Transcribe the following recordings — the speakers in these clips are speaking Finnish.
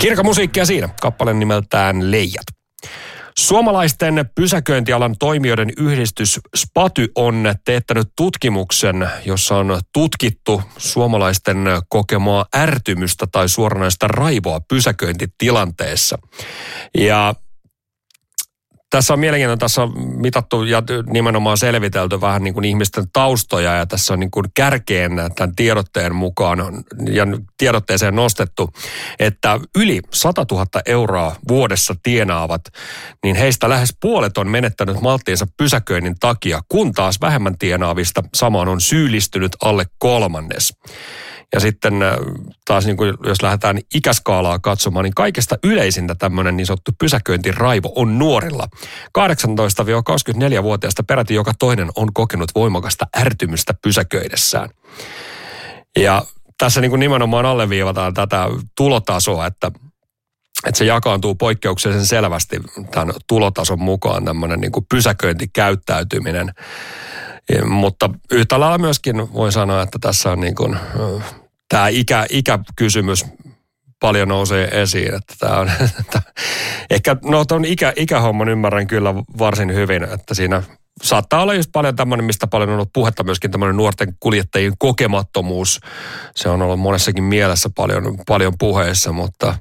Kirkkamusiikkia siinä, kappale nimeltään Leijat. Suomalaisten pysäköintialan toimijoiden yhdistys SPATY on teettänyt tutkimuksen, jossa on tutkittu suomalaisten kokemaa ärtymystä tai suoranaista raivoa pysäköintitilanteessa. Ja tässä on mielenkiintoinen, tässä on mitattu ja nimenomaan selvitelty vähän niin kuin ihmisten taustoja ja tässä on niin kuin kärkeen tämän tiedotteen mukaan ja tiedotteeseen nostettu, että yli 100 000 euroa vuodessa tienaavat, niin heistä lähes puolet on menettänyt malttiensa pysäköinnin takia, kun taas vähemmän tienaavista samaan on syyllistynyt alle kolmannes. Ja sitten taas niin kuin jos lähdetään ikäskaalaa katsomaan, niin kaikesta yleisintä tämmöinen niin sanottu pysäköintiraivo on nuorilla. 18-24-vuotiaista peräti joka toinen on kokenut voimakasta ärtymystä pysäköidessään. Ja tässä niin kuin nimenomaan alleviivataan tätä tulotasoa, että se jakaantuu poikkeuksellisen selvästi tämän tulotason mukaan tämmöinen niin kuin pysäköintikäyttäytyminen. Mutta yhtä lailla myöskin voi sanoa, että tässä on niin kuin tämä ikäkysymys paljon nousee esiin. Että tämä on, ehkä tuon ikähomman ymmärrän kyllä varsin hyvin, että siinä saattaa olla just paljon tämmöinen, mistä paljon on ollut puhetta myöskin tämmöinen nuorten kuljettajien kokemattomuus. Se on ollut monessakin mielessä paljon puheissa, mutta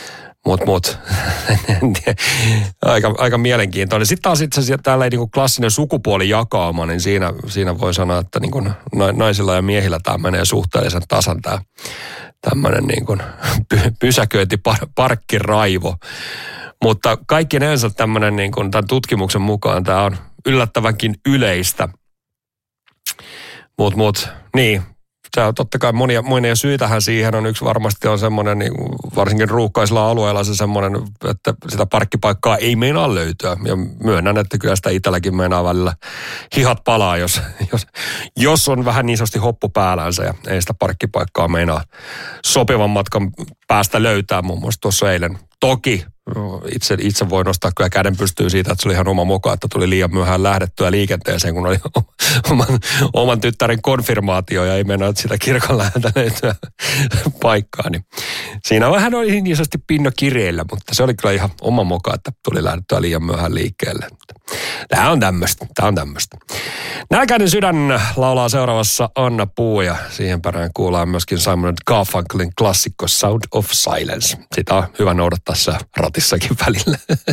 aika mielenkiintoinen. Sitten taas itse asiassa tällainen niin kuin klassinen sukupuolijakauma, niin siinä voi sanoa, että niin kuin naisilla ja miehillä tämä menee suhteellisen tasan tämä tämmöinen niin kuin pysäköintiparkkiraivo. Mutta kaikkinensa tämmöinen niin kuin tämän tutkimuksen mukaan tämä on yllättävänkin yleistä. Mut niin. Se on totta kai monia syitähän siihen on. Yksi varmasti on semmoinen, niin varsinkin ruuhkaisilla alueilla se semmoinen, että sitä parkkipaikkaa ei meinaa löytyä. Ja myönnän, että kyllä sitä itselläkin meinaa välillä hihat palaa, jos on vähän niin sanotusti hoppu päällänsä ja ei sitä parkkipaikkaa meinaa sopivan matkan päästä löytää. Muun muassa tuossa eilen. Toki itse voi nostaa kyllä käden pystyyn siitä, että se oli ihan oma moka, että tuli liian myöhään lähdettyä liikenteeseen, kun oli oman tyttären konfirmaatio ja ei mennä sitä kirkon läheltä löytyä paikkaa. Niin siinä vähän oli niin sanotusti pinno kireillä, mutta se oli kyllä ihan oma moka, että tuli lähdettyä liian myöhään liikkeelle. Tämä on tämmöistä. Nälkäinen sydän laulaa seuraavassa Anna Puu ja siihen perään kuullaan myöskin Simon & Garfunkelin klassikko Sound of Silence. Sitä on hyvä noudattaa se ratissakin välillä.